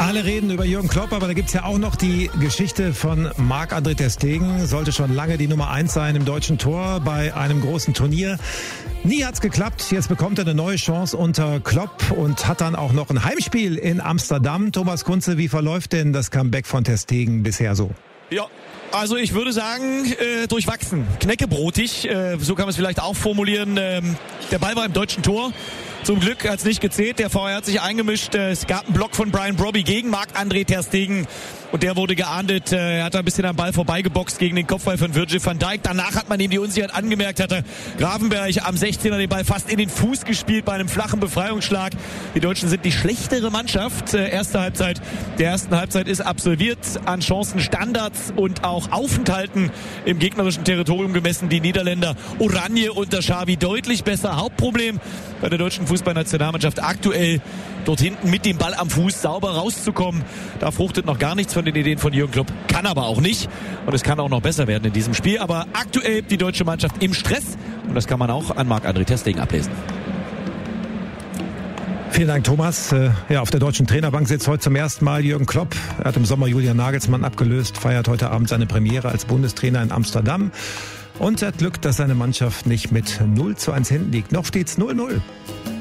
Alle reden über Jürgen Klopp, aber da gibt's ja auch noch die Geschichte von Marc-André ter Stegen. Sollte schon lange die Nummer 1 sein im deutschen Tor bei einem großen Turnier. Nie hat's geklappt. Jetzt bekommt er eine neue Chance unter Klopp und hat dann auch noch ein Heimspiel in Amsterdam. Thomas Kunze, wie verläuft denn das Comeback von ter Stegen bisher so? Ja. Also ich würde sagen, durchwachsen, knäckebrotig, so kann man es vielleicht auch formulieren. Der Ball war im deutschen Tor. Zum Glück hat es nicht gezählt. Der VR hat sich eingemischt. Es gab einen Block von Brian Brobby gegen Marc-André ter Stegen. Und der wurde geahndet. Er hat ein bisschen am Ball vorbeigeboxt gegen den Kopfball von Virgil van Dijk. Danach hat man ihm die Unsicherheit angemerkt. Hatte Gravenberg am 16er den Ball fast in den Fuß gespielt bei einem flachen Befreiungsschlag. Die Deutschen sind die schlechtere Mannschaft. Erste Halbzeit der ersten Halbzeit ist absolviert. An Chancen, Standards und auch Aufenthalten im gegnerischen Territorium gemessen. Die Niederländer Oranje unter Xavi deutlich besser. Hauptproblem bei der deutschen Fußballnationalmannschaft aktuell dort hinten mit dem Ball am Fuß sauber rauszukommen. Da fruchtet noch gar nichts von den Ideen von Jürgen Klopp. Kann aber auch nicht. Und es kann auch noch besser werden in diesem Spiel. Aber aktuell die deutsche Mannschaft im Stress. Und das kann man auch an Marc-André ter Stegen ablesen. Vielen Dank, Thomas. Ja, auf der deutschen Trainerbank sitzt heute zum ersten Mal Jürgen Klopp. Er hat im Sommer Julian Nagelsmann abgelöst, feiert heute Abend seine Premiere als Bundestrainer in Amsterdam. Und er hat Glück, dass seine Mannschaft nicht mit 0:1 hinten liegt. Noch steht's 0:0.